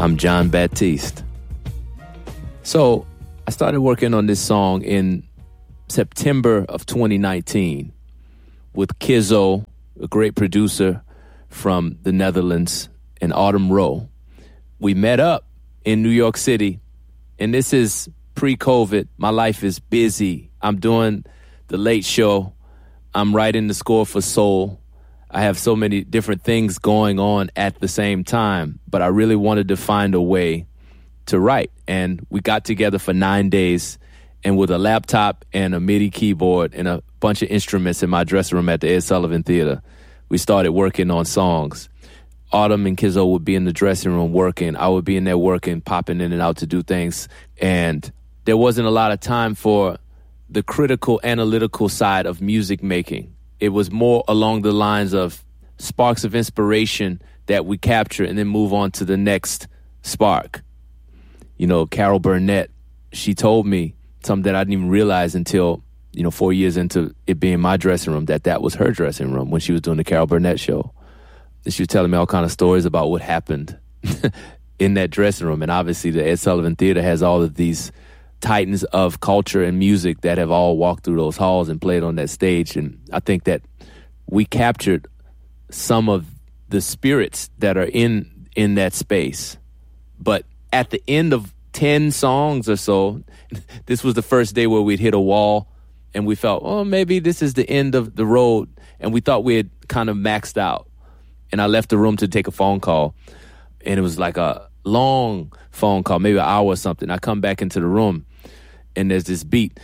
I'm John Baptiste. So I started working on this song in September of 2019 with Kizzo, a great producer from the Netherlands, and Autumn Rowe. We met up in New York City, and this is pre-COVID. My life is busy. I'm doing The Late Show. I'm writing the score for Soul. I have so many different things going on at the same time, but I really wanted to find a way to write. And we got together for 9 days, and with a laptop and a MIDI keyboard and a bunch of instruments in my dressing room at the Ed Sullivan Theater, we started working on songs. Autumn and Kizzo would be in the dressing room working. I would be in there working, popping in and out to do things. And there wasn't a lot of time for the critical, analytical side of music making. It was more along the lines of sparks of inspiration that we capture and then move on to the next spark. You know, Carol Burnett, she told me something that I didn't even realize until, 4 years into it being my dressing room, that was her dressing room when she was doing the Carol Burnett show. And she was telling me all kind of stories about what happened in that dressing room. And obviously the Ed Sullivan Theater has all of these titans of culture and music that have all walked through those halls and played on that stage. And I think that we captured some of the spirits that are in that space. But at the end of 10 songs or so, this was the first day where we'd hit a wall and we felt, oh, maybe this is the end of the road. And we thought we had kind of maxed out. And I left the room to take a phone call. And it was like a long phone call, maybe an hour or something. I come back into the room and there's this beat.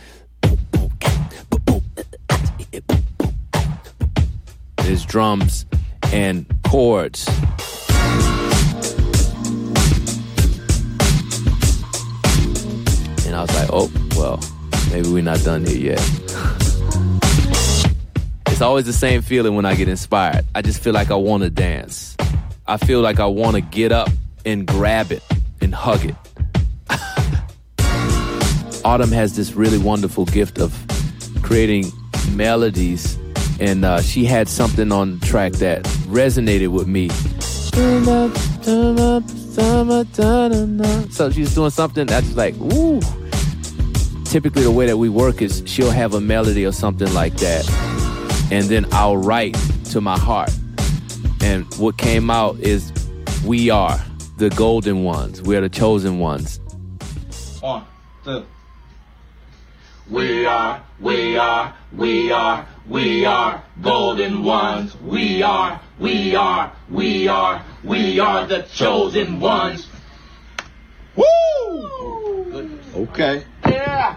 There's drums and chords. And I was like, oh, well, maybe we're not done here yet. It's always the same feeling when I get inspired. I just feel like I want to dance. I feel like I want to get up and grab it and hug it. Autumn has this really wonderful gift of creating melodies, and she had something on the track that resonated with me. So she's doing something that's like, ooh. Typically the way that we work is she'll have a melody or something like that, and then I'll write to my heart. And what came out is, we are the golden ones. We are the chosen ones. 1, 2. We are golden ones. We are the chosen ones. Woo! Okay. Yeah.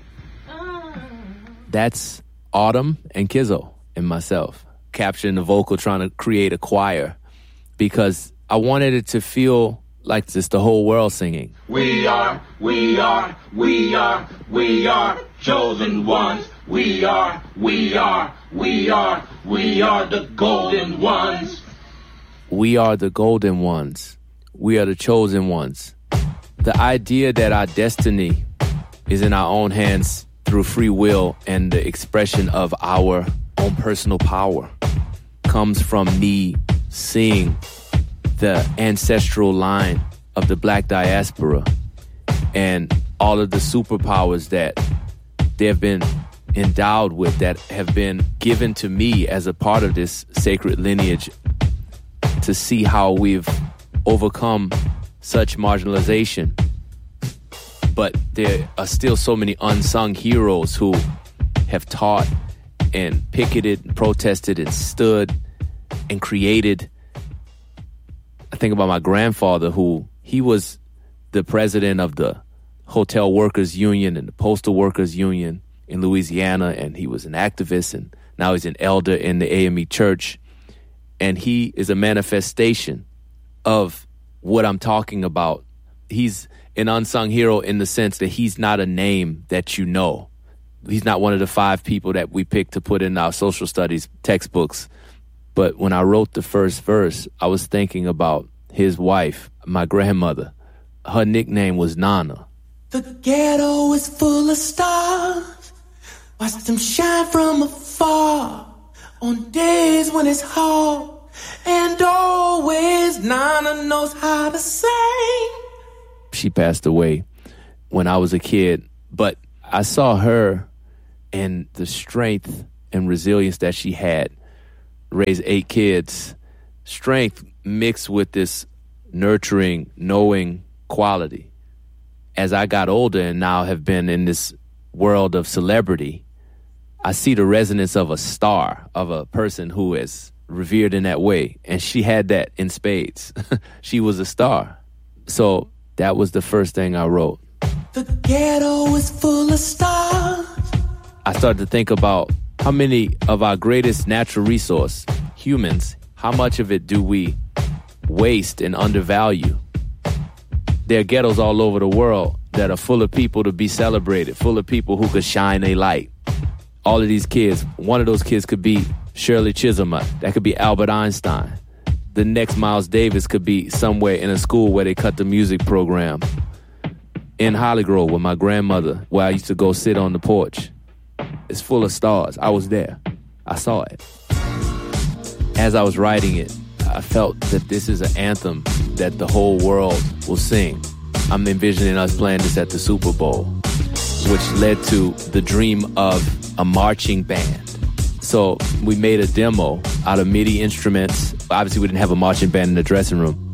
That's Autumn and Kizzo and myself capturing the vocal, trying to create a choir, because I wanted it to feel like it's the whole world singing. We are chosen ones. We are the golden ones. We are the golden ones. We are the chosen ones. The idea that our destiny is in our own hands through free will and the expression of our own personal power comes from me seeing the ancestral line of the Black diaspora and all of the superpowers that they have been endowed with, that have been given to me as a part of this sacred lineage, to see how we've overcome such marginalization. But there are still so many unsung heroes who have taught and picketed and protested and stood and created. I think about my grandfather, who he was the president of the Hotel Workers Union and the Postal Workers Union in Louisiana, and he was an activist, and now he's an elder in the AME Church. And he is a manifestation of what I'm talking about. He's an unsung hero in the sense that he's not a name that you know. He's not one of the 5 people that we picked to put in our social studies textbooks. But when I wrote the first verse, I was thinking about his wife, my grandmother. Her nickname was Nana. The ghetto is full of stars. Watch them shine from afar. On days when it's hard, And always Nana knows how to sing. She passed away when I was a kid, but I saw her and the strength and resilience that she had, raise 8 kids, strength mixed with this nurturing, knowing quality. As I got older and now have been in this world of celebrity, I see the resonance of a star, of a person who is revered in that way. And she had that in spades. She was a star. So that was the first thing I wrote. The ghetto is full of stars. I started to think about how many of our greatest natural resource, humans, how much of it do we waste and undervalue? There are ghettos all over the world that are full of people to be celebrated, full of people who could shine a light. All of these kids, one of those kids could be Shirley Chisholm, that could be Albert Einstein. The next Miles Davis could be somewhere in a school where they cut the music program. In Holly Grove with my grandmother, where I used to go sit on the porch. It's full of stars. I was there. I saw it. As I was writing it, I felt that this is an anthem that the whole world will sing. I'm envisioning us playing this at the Super Bowl, which led to the dream of a marching band. So we made a demo out of MIDI instruments. Obviously, we didn't have a marching band in the dressing room.